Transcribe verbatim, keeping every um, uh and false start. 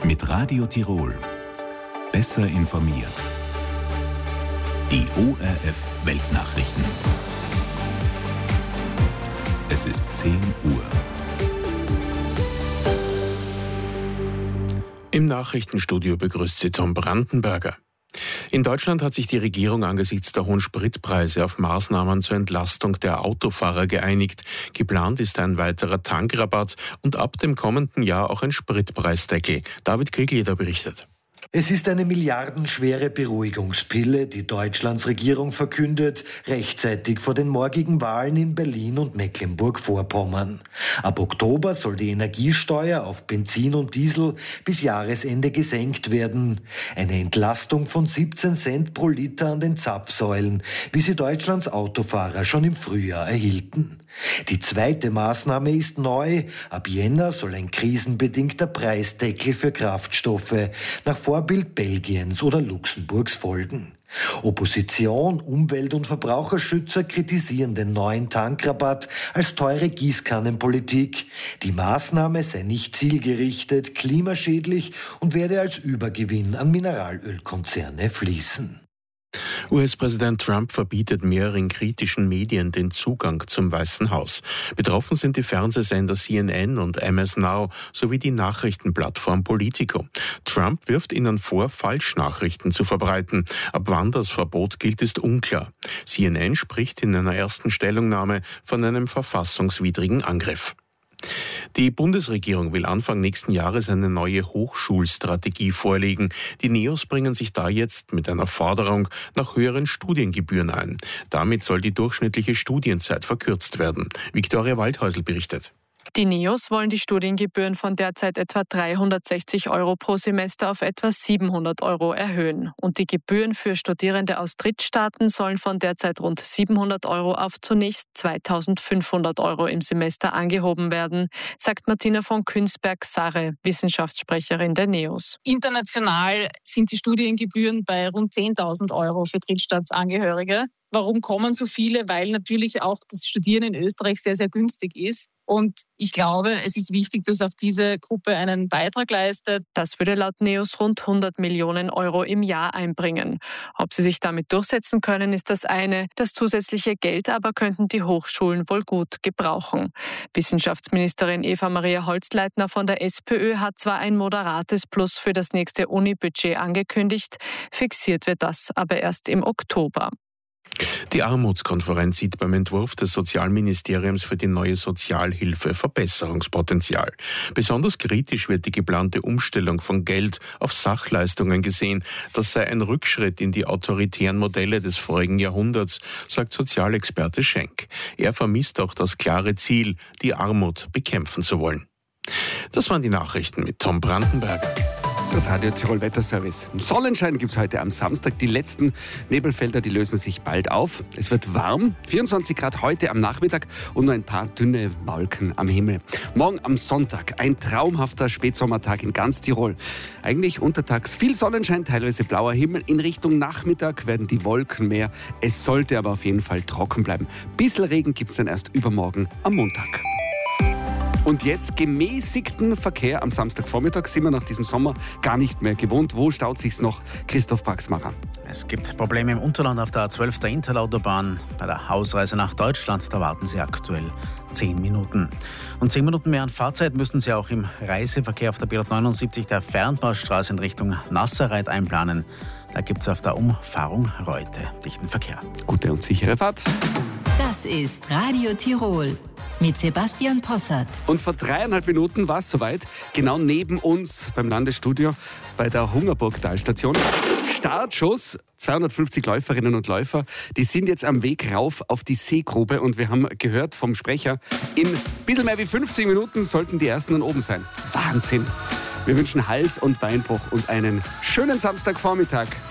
Mit Radio Tirol. Besser informiert. Die O R F Weltnachrichten. Es ist zehn Uhr. Im Nachrichtenstudio begrüßt sie Tom Brandenberger. In Deutschland hat sich die Regierung angesichts der hohen Spritpreise auf Maßnahmen zur Entlastung der Autofahrer geeinigt. Geplant ist ein weiterer Tankrabatt und ab dem kommenden Jahr auch ein Spritpreisdeckel. David Kriegler berichtet. Es ist eine milliardenschwere Beruhigungspille, die Deutschlands Regierung verkündet, rechtzeitig vor den morgigen Wahlen in Berlin und Mecklenburg-Vorpommern. Ab Oktober soll die Energiesteuer auf Benzin und Diesel bis Jahresende gesenkt werden. Eine Entlastung von siebzehn Cent pro Liter an den Zapfsäulen, wie sie Deutschlands Autofahrer schon im Frühjahr erhielten. Die zweite Maßnahme ist neu. Ab Jänner soll ein krisenbedingter Preisdeckel für Kraftstoffe nach Vorbild Belgiens oder Luxemburgs folgen. Opposition, Umwelt- und Verbraucherschützer kritisieren den neuen Tankrabatt als teure Gießkannenpolitik. Die Maßnahme sei nicht zielgerichtet, klimaschädlich und werde als Übergewinn an Mineralölkonzerne fließen. U S-Präsident Trump verbietet mehreren kritischen Medien den Zugang zum Weißen Haus. Betroffen sind die Fernsehsender C N N und M S Now sowie die Nachrichtenplattform Politico. Trump wirft ihnen vor, Falschnachrichten zu verbreiten. Ab wann das Verbot gilt, ist unklar. C N N spricht in einer ersten Stellungnahme von einem verfassungswidrigen Angriff. Die Bundesregierung will Anfang nächsten Jahres eine neue Hochschulstrategie vorlegen. Die Neos bringen sich da jetzt mit einer Forderung nach höheren Studiengebühren ein. Damit soll die durchschnittliche Studienzeit verkürzt werden. Viktoria Waldhäusl berichtet. Die Neos wollen die Studiengebühren von derzeit etwa dreihundertsechzig Euro pro Semester auf etwa siebenhundert Euro erhöhen. Und die Gebühren für Studierende aus Drittstaaten sollen von derzeit rund siebenhundert Euro auf zunächst zweitausendfünfhundert Euro im Semester angehoben werden, sagt Martina von Künzberg-Sarre, Wissenschaftssprecherin der Neos. International sind die Studiengebühren bei rund zehntausend Euro für Drittstaatsangehörige. Warum kommen so viele? Weil natürlich auch das Studieren in Österreich sehr, sehr günstig ist. Und ich glaube, es ist wichtig, dass auch diese Gruppe einen Beitrag leistet. Das würde laut Neos rund hundert Millionen Euro im Jahr einbringen. Ob sie sich damit durchsetzen können, ist das eine. Das zusätzliche Geld aber könnten die Hochschulen wohl gut gebrauchen. Wissenschaftsministerin Eva-Maria Holzleitner von der SPÖ hat zwar ein moderates Plus für das nächste Uni-Budget angekündigt, fixiert wird das aber erst im Oktober. Die Armutskonferenz sieht beim Entwurf des Sozialministeriums für die neue Sozialhilfe Verbesserungspotenzial. Besonders kritisch wird die geplante Umstellung von Geld auf Sachleistungen gesehen. Das sei ein Rückschritt in die autoritären Modelle des vorigen Jahrhunderts, sagt Sozialexperte Schenk. Er vermisst auch das klare Ziel, die Armut bekämpfen zu wollen. Das waren die Nachrichten mit Tom Brandenberger. Das Radio Tirol Wetterservice. Sonnenschein gibt es heute am Samstag. Die letzten Nebelfelder, die lösen sich bald auf. Es wird warm, vierundzwanzig Grad heute am Nachmittag und nur ein paar dünne Wolken am Himmel. Morgen am Sonntag ein traumhafter Spätsommertag in ganz Tirol. Eigentlich untertags viel Sonnenschein, teilweise blauer Himmel. In Richtung Nachmittag werden die Wolken mehr. Es sollte aber auf jeden Fall trocken bleiben. Bissl Regen gibt es dann erst übermorgen am Montag. Und jetzt gemäßigten Verkehr am Samstagvormittag sind wir nach diesem Sommer gar nicht mehr gewohnt. Wo staut sich's noch? Christoph Paxmacher. Es gibt Probleme im Unterland auf der A zwölf der Interlautobahn. Bei der Hausreise nach Deutschland, da warten Sie aktuell zehn Minuten. Und zehn Minuten mehr an Fahrzeit müssen Sie auch im Reiseverkehr auf der B neunundsiebzig der Fernbaustraße in Richtung Nasserreit einplanen. Da gibt es auf der Umfahrung Reute dichten Verkehr. Gute und sichere Fahrt. Das ist Radio Tirol mit Sebastian Possart. Und vor dreieinhalb Minuten war es soweit, genau neben uns beim Landesstudio bei der Hungerburg-Talstation. Startschuss, zweihundertfünfzig Läuferinnen und Läufer, die sind jetzt am Weg rauf auf die Seegrube und wir haben gehört vom Sprecher, in ein bisschen mehr wie fünfzig Minuten sollten die Ersten dann oben sein. Wahnsinn! Wir wünschen Hals- und Beinbruch und einen schönen Samstagvormittag.